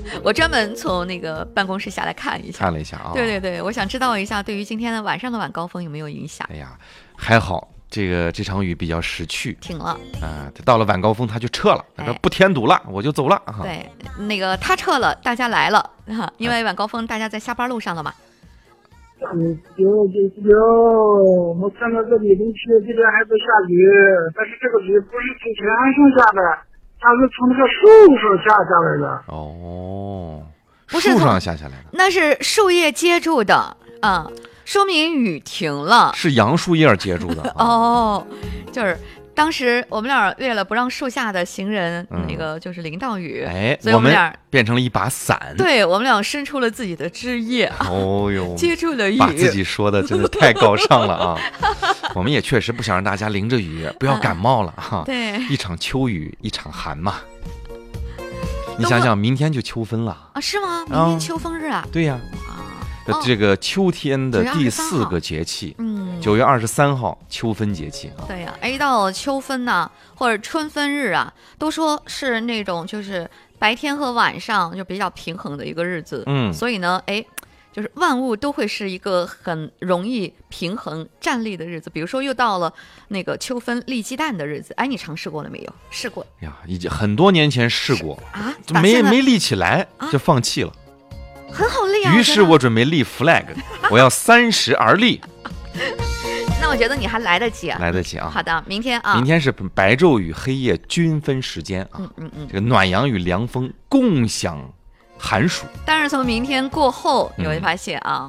我专门从那个办公室下来看一下， 看了一下啊。 对对对，我想知道一下对于今天的晚上的晚高峰有没有影响。 哎呀，还好这场雨比较识趣， 停了啊，到了晚高峰他就撤了，他说不添堵了，我就走了。 对，那个他撤了，大家来了，因为晚高峰大家在下班路上了嘛。 有，我看到这里东区这边还在下雨，但是这个雨不是从天上下的，它是从那个树上下来的。 哦， 不是树上下来的， 那是树叶接住的啊，说明雨停了。 是杨树叶接住的。 哦，就是当时我们俩为了不让树下的行人那个就是淋到雨， 哎， 所以我们俩变成了一把伞。 对，我们俩伸出了自己的枝叶， 哦哟， 接住了雨， 把自己说的真的太高尚了啊！我们也确实不想让大家淋着雨，不要感冒了哈。 对， 一场秋雨一场寒嘛。你想想，明天就秋分了啊？是吗？明天秋分日啊？ 对呀。这个秋天的第4个节气，9月23号秋分节气啊。 对呀，一到秋分呢，或者春分日啊，都说是那种就是白天和晚上就比较平衡的一个日子。所以呢，就是万物都会是一个很容易平衡站立的日子。比如说又到了那个秋分立鸡蛋的日子，你尝试过了没有？试过呀，已经很多年前试过啊， 没立起来就放弃了。 很好立啊！ 于是我准备立 flag， 我要30而立。 那我觉得你还来得及啊， 来得及啊！ 好的，明天啊， 明天是白昼与黑夜均分时间啊。这个暖阳与凉风共享寒暑。 但是从明天过后，你会发现啊，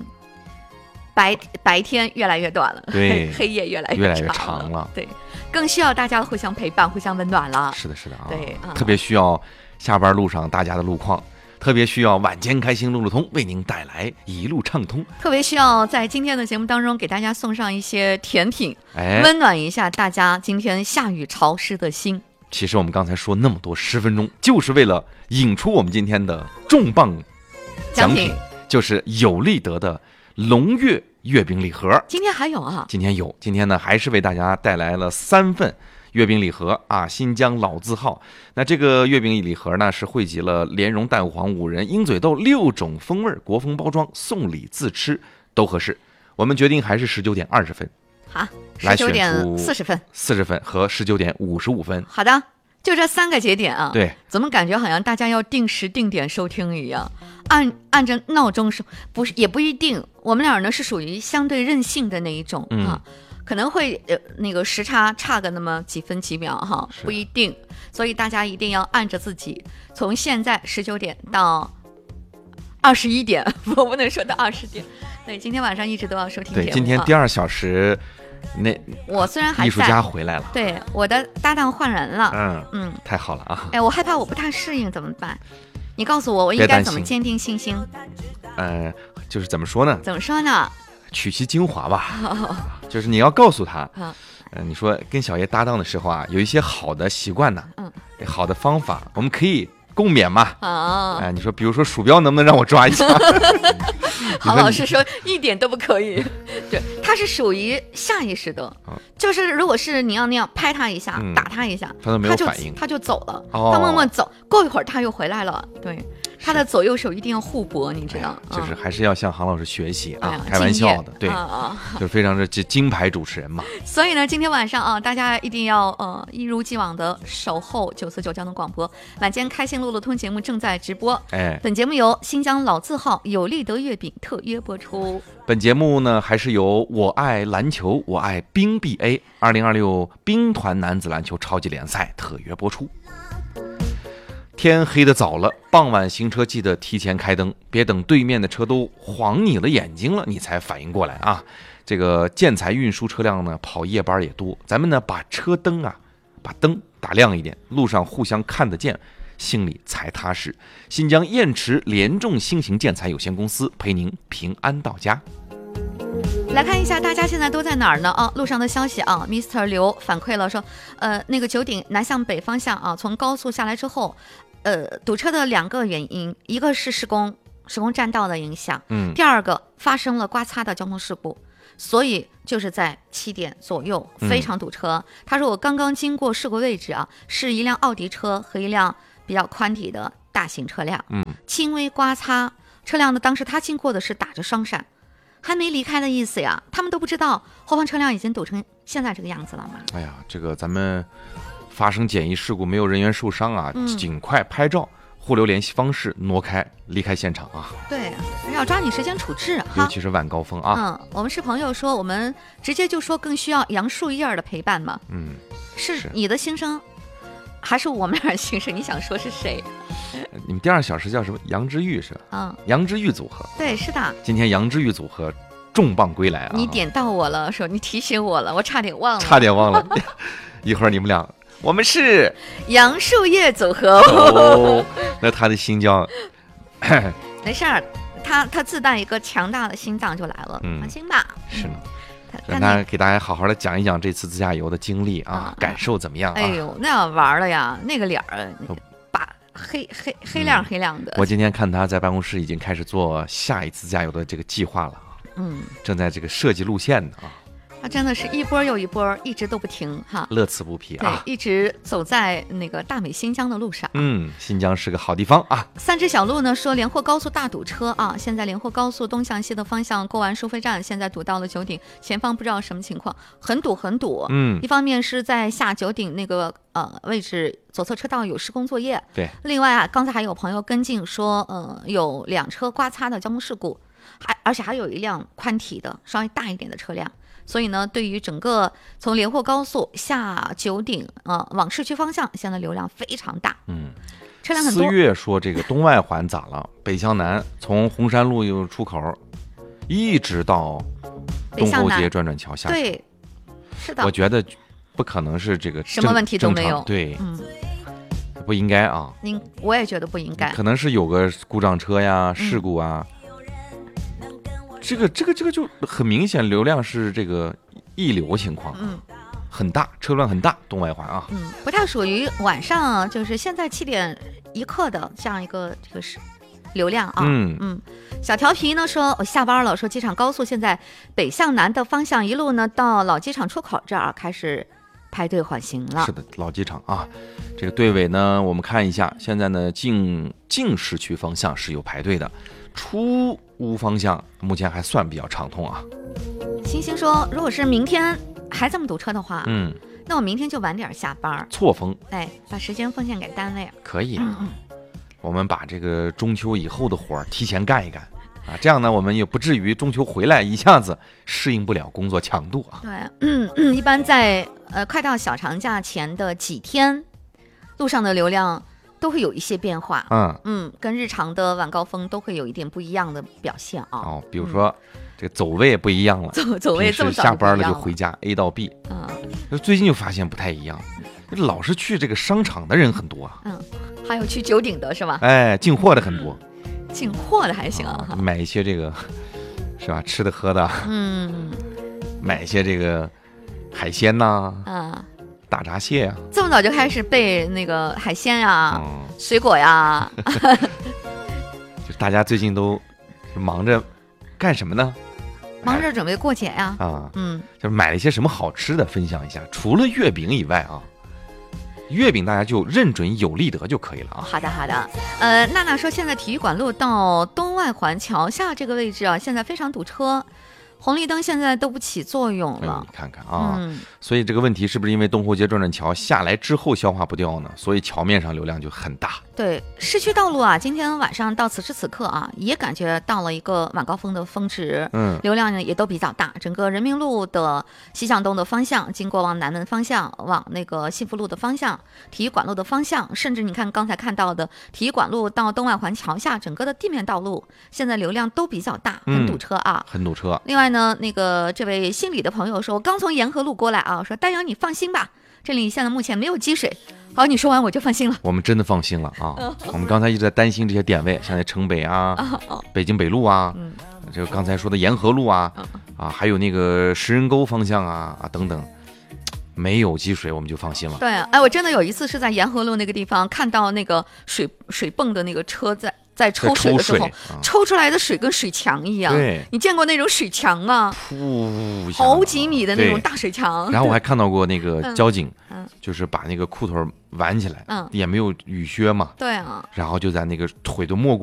白天越来越短了， 对， 黑夜越来越长了， 对，更需要大家互相陪伴、互相温暖了。 是的，是的啊， 对， 特别需要下班路上大家的路况。特别需要晚间开心路路通为您带来一路畅通， 特别需要在今天的节目当中给大家送上一些甜品，温暖一下大家今天下雨潮湿的心。 其实我们刚才说那么多10分钟，就是为了引出我们今天的重磅奖品，就是有立德的龙月月饼礼盒。 今天还有啊？ 今天有，今天呢还是为大家带来了3份月饼礼盒啊，新疆老字号。那这个月饼礼盒呢，是汇集了莲蓉、蛋黄、五仁、鹰嘴豆6种风味，国风包装，送礼自吃都合适。我们决定还是19点20分， 好，19点40分 ，40分和19点55分。 好的，就这3个节点啊。 对， 怎么感觉好像大家要定时定点收听一样？按着闹钟收，不是也不一定。我们俩呢是属于相对任性的那一种啊。可能会那个时差差个那么几分几秒哈，不一定，所以大家一定要按着自己，从现在19点到21点，我不能说到20点。对，今天晚上一直都要收听节目。 对，今天第2小时，那我虽然还在， 艺术家回来了， 对，我的搭档换人了， 太好了啊！ 我害怕我不太适应怎么办？你告诉我，我应该怎么坚定信心？ 就是怎么说呢？ 怎么说呢？ 取其精华吧，就是你要告诉他，你说跟小叶搭档的时候啊，有一些好的习惯呢，好的方法，我们可以共勉嘛。你说比如说鼠标能不能让我抓一下？ 郝老师说一点都不可以，对，他是属于下意识的，就是如果是你要那样拍他一下，打他一下， 他都没有反应， 他就走了，他默默走，过一会儿他又回来了，对。他的左右手一定要互搏，你知道， 就是还是要向郝老师学习啊，开玩笑的，对，就是非常的金牌主持人嘛。 所以呢，今天晚上啊，大家一定要一如既往的守候949交通广播晚间开心路路通节目正在直播。本节目由新疆老字号有立德月饼特约播出。 本节目呢，还是由我爱篮球，我爱冰 BA 2026冰团男子篮球超级联赛特约播出。天黑的早了，傍晚行车记得提前开灯，别等对面的车都晃你了眼睛了，你才反应过来啊！这个建材运输车辆呢，跑夜班也多，咱们呢把车灯啊，把灯打亮一点，路上互相看得见，心里才踏实。新疆燕池联众新型建材有限公司陪您平安到家。 来看一下大家现在都在哪儿呢？路上的消息啊 ，Mr. 刘反馈了说，那个9鼎南向北方向啊，从高速下来之后，堵车的2个原因，一个是施工占道的影响，第2个发生了刮擦的交通事故，所以就是在7点左右非常堵车。他说我刚刚经过事故位置啊，是一辆奥迪车和一辆比较宽体的大型车辆，轻微刮擦。车辆呢，当时他经过的是打着双闪，还没离开的意思呀。他们都不知道后方车辆已经堵成现在这个样子了嘛。 哎呀，这个咱们发生简易事故没有人员受伤啊，尽快拍照，互留联系方式，挪开离开现场啊。 对，要抓紧时间处置哈。 尤其是晚高峰啊。 我们是朋友说，我们直接就说更需要杨树叶的陪伴嘛。是你的心声，还是我们俩的心声？你想说是谁？ 你们第二小时叫什么？杨之玉是吧？杨之玉组合。 对，是的。 今天杨之玉组合重磅归来啊！ 你点到我了，说你提醒我了，我差点忘了。一会儿你们俩，我们是杨树叶组合。 那他的心叫没事儿，他自带一个强大的心脏就来了，放心吧。 是呢。让他给大家好好的讲一讲这次自驾游的经历啊，感受怎么样啊？ 哎呦，那要玩了呀，那个脸儿，把黑亮的。 我今天看他在办公室已经开始做下一次自驾游的这个计划了，正在这个设计路线呢啊。 他真的是一波又一波，一直都不停哈， 乐此不疲啊！ 对，一直走在那个大美新疆的路上。 新疆是个好地方啊。 三只小鹿呢说，连霍高速大堵车啊！现在连霍高速东向西的方向过完收费站，现在堵到了九鼎，前方不知道什么情况，很堵。一方面是在下九鼎那个位置左侧车道有施工作业。 对。 另外啊，刚才还有朋友跟进说，有2车刮擦的交通事故，而且还有一辆宽体的稍微大一点的车辆。所以呢，对于整个从连霍高速下九鼎往市区方向，现在流量非常大，车辆很多。 4月说这个东外环咋了？北向南从红山路有出口，一直到东侯街转转桥下去。 对，是的。 我觉得不可能是这个什么问题都没有。 对，不应该啊。 我也觉得不应该。 可能是有个故障车呀、事故啊。这个就很明显，流量是这个溢流情况，很大，车辆很大，东外环啊， 不太属于晚上，就是现在7点1刻的这样一个这个是流量啊，小调皮呢说我下班了，说机场高速现在北向南的方向一路呢到老机场出口这儿开始排队缓行了。 是的，老机场啊，这个队尾呢，我们看一下，现在呢进市区方向是有排队的。出屋方向目前还算比较畅通啊。 星星说，如果是明天还这么堵车的话，那我明天就晚点下班， 错峰， 把时间奉献给单位。 可以啊，我们把这个中秋以后的活儿提前干一干啊，这样呢，我们也不至于中秋回来一下子适应不了工作强度啊。 对，一般在快到小长假前的几天，路上的流量都会有一些变化，跟日常的晚高峰都会有一点不一样的表现啊。 比如说这个走位不一样了， 走位这么早下班了就回家 A 到 B，最近就发现不太一样，老是去这个商场的人很多啊， 还有去九鼎的是吧？ 进货的很多， 进货的还行啊， 买一些这个是吧，吃的喝的，买一些这个海鲜呐，大闸蟹啊， 这么早就开始备那个海鲜呀、水果呀， 就大家最近都忙着干什么呢？ 忙着准备过节呀。 就是买了一些什么好吃的，分享一下。除了月饼以外啊，月饼大家就认准有立德就可以了啊。 好的。娜娜说，现在体育馆路到东外环桥下这个位置啊，现在非常堵车。红绿灯现在都不起作用了， 你看看啊，所以这个问题是不是因为东侯街转转桥下来之后消化不掉呢？所以桥面上流量就很大。 对，市区道路啊，今天晚上到此时此刻啊，也感觉到了一个晚高峰的峰值，流量呢也都比较大。整个人民路的西向东的方向，经过往南门方向，往那个幸福路的方向，体育馆路的方向，甚至你看刚才看到的体育馆路到东外环桥下，整个的地面道路现在流量都比较大，很堵车啊， 很堵车。 另外呢，那个这位姓李的朋友说，我刚从沿河路过来啊，说丹阳你放心吧，这里现在目前没有积水。好，你说完我就放心了。 我们真的放心了啊！我们刚才一直在担心这些点位，像那城北啊、北京北路啊，这个刚才说的沿河路啊，还有那个石人沟方向啊等等，没有积水我们就放心了。 对，我真的有一次是在沿河路那个地方看到那个水泵的那个车在抽水的时候，抽出来的水跟水墙一样。 对， 你见过那种水墙吗？ 噗， 好几米的那种大水墙。 然后我还看到过那个交警，就是把那个裤头挽起来，也没有雨靴嘛， 对啊， 然后就在那个腿都没过